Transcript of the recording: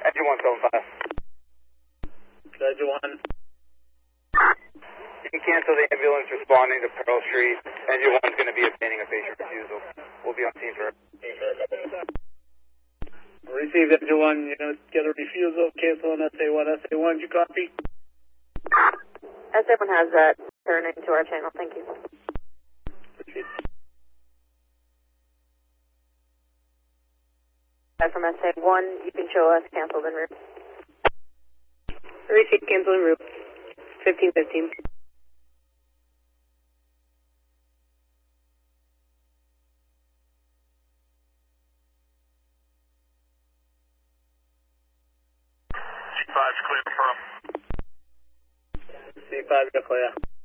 Engine 175. Engine 1. You can cancel the ambulance responding to Pearl Street. Engine 1's going to be obtaining a patient refusal. We'll be on scene for it. Received Engine 1, unit, get a refusal, cancel on SA1. SA1, you copy? SA1 has that. Turning to our channel, thank you. Proceed. From SA1, you can show us canceled en route. Receive cancel en route. 1515. C5 is clear.